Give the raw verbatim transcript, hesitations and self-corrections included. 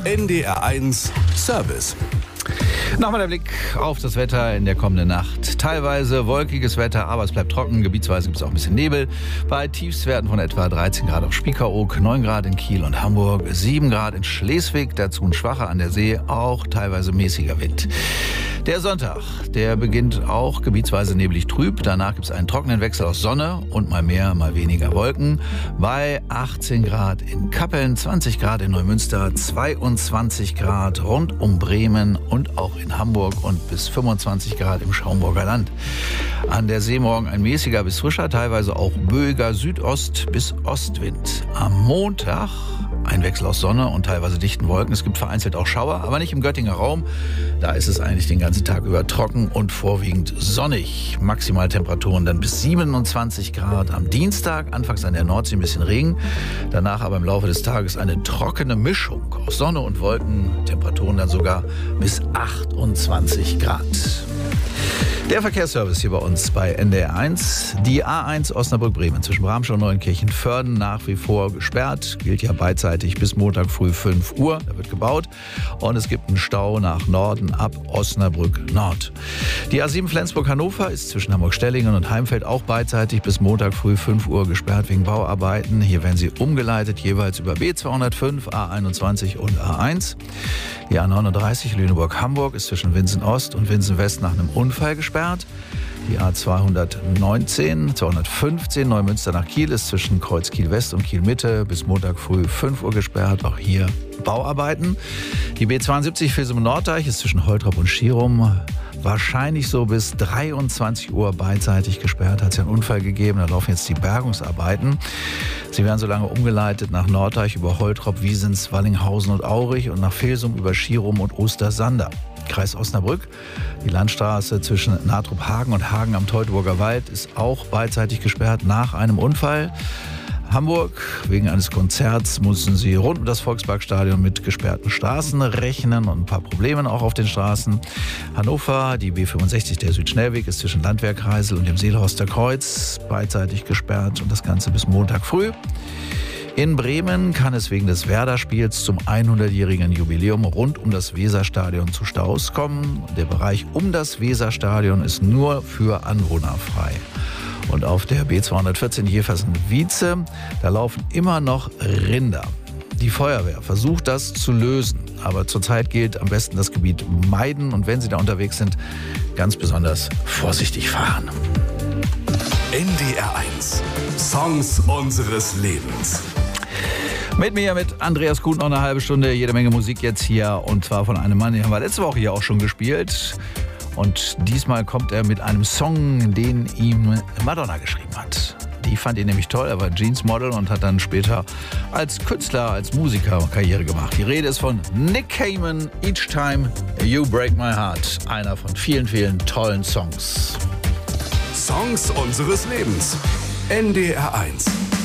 N D R eins Service. Nochmal der Blick auf das Wetter in der kommenden Nacht. Teilweise wolkiges Wetter, aber es bleibt trocken. Gebietsweise gibt es auch ein bisschen Nebel. Bei Tiefstwerten von etwa dreizehn Grad auf Spiekeroog, neun Grad in Kiel und Hamburg, sieben Grad in Schleswig, dazu ein schwacher an der See, auch teilweise mäßiger Wind. Der Sonntag, der beginnt auch gebietsweise neblig trüb. Danach gibt es einen trockenen Wechsel aus Sonne und mal mehr, mal weniger Wolken. Bei achtzehn Grad in Kappeln, zwanzig Grad in Neumünster, zweiundzwanzig Grad rund um Bremen und auch in Hamburg und bis fünfundzwanzig Grad im Schaumburger Land. An der See morgen ein mäßiger bis frischer, teilweise auch böiger Südost- bis Ostwind. Am Montag ein Wechsel aus Sonne und teilweise dichten Wolken. Es gibt vereinzelt auch Schauer, aber nicht im Göttinger Raum. Da ist es eigentlich den ganzen Tag über trocken und vorwiegend sonnig. Maximaltemperaturen dann bis siebenundzwanzig Grad am Dienstag. Anfangs an der Nordsee ein bisschen Regen. Danach aber im Laufe des Tages eine trockene Mischung aus Sonne und Wolken. Temperaturen dann sogar bis achtundzwanzig Grad. Der Verkehrsservice hier bei uns bei N D R eins. Die A eins Osnabrück-Bremen zwischen Bramschau und Neunkirchen-Vörden nach wie vor gesperrt. Gilt ja beidseitig bis Montag früh fünf Uhr. Da wird gebaut. Und es gibt einen Stau nach Norden ab Osnabrück Nord. Die A sieben Flensburg-Hannover ist zwischen Hamburg-Stellingen und Heimfeld auch beidseitig bis Montag früh fünf Uhr gesperrt wegen Bauarbeiten. Hier werden sie umgeleitet, jeweils über B zweihundertfünf, A einundzwanzig und A eins. Die A neununddreißig Lüneburg-Hamburg ist zwischen Winsen Ost und Winsen West nach einem Unfall gesperrt. Die A zweihundertneunzehn, zweihundertfünfzehn Neumünster nach Kiel ist zwischen Kreuz Kiel West und Kiel Mitte bis Montag früh fünf Uhr gesperrt. Auch hier Bauarbeiten. Die B zweiundsiebzig Filsum-Norddeich ist zwischen Holtrop und Schierum wahrscheinlich so bis dreiundzwanzig Uhr beidseitig gesperrt. Hat es ja einen Unfall gegeben, da laufen jetzt die Bergungsarbeiten. Sie werden so lange umgeleitet nach Norddeich über Holtrop, Wiesens, Wallinghausen und Aurich und nach Filsum über Schierum und Ostersander. Kreis Osnabrück. Die Landstraße zwischen Natruphagen und Hagen am Teutoburger Wald ist auch beidseitig gesperrt nach einem Unfall. Hamburg, wegen eines Konzerts mussten sie rund um das Volksparkstadion mit gesperrten Straßen rechnen und ein paar Problemen auch auf den Straßen. Hannover, die B fünfundsechzig, der Südschnellweg, ist zwischen Landwehrkreisel und dem Seelhorster Kreuz beidseitig gesperrt und das Ganze bis Montag früh. In Bremen kann es wegen des Werder-Spiels zum hundertjährigen Jubiläum rund um das Weserstadion zu Staus kommen. Der Bereich um das Weserstadion ist nur für Anwohner frei. Und auf der B zweihundertvierzehn Jeversen-Wietze, da laufen immer noch Rinder. Die Feuerwehr versucht das zu lösen, aber zurzeit gilt am besten das Gebiet meiden und wenn Sie da unterwegs sind, ganz besonders vorsichtig fahren. N D R eins. Songs unseres Lebens. Mit mir, mit Andreas Kuhn, noch eine halbe Stunde, jede Menge Musik jetzt hier und zwar von einem Mann, den haben wir letzte Woche hier auch schon gespielt. Und diesmal kommt er mit einem Song, den ihm Madonna geschrieben hat. Die fand ihn nämlich toll, er war Jeans-Model und hat dann später als Künstler, als Musiker Karriere gemacht. Die Rede ist von Nick Cayman, Each Time You Break My Heart. Einer von vielen, vielen tollen Songs. Songs unseres Lebens. N D R eins.